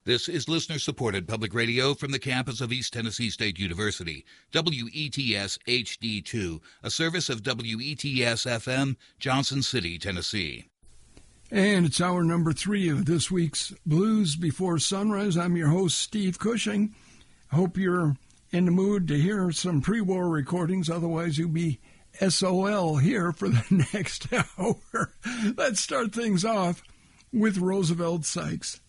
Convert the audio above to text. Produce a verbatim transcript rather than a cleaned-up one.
This is listener-supported public radio from the campus of East Tennessee State University, W E T S H D two, a service of W E T S F M, Johnson City, Tennessee. And it's hour number three of this week's Blues Before Sunrise. I'm your host, Steve Cushing. I hope you're in the mood to hear some pre-war recordings. Otherwise, you'll be S O L here for the next hour. Let's start things off with Roosevelt Sykes.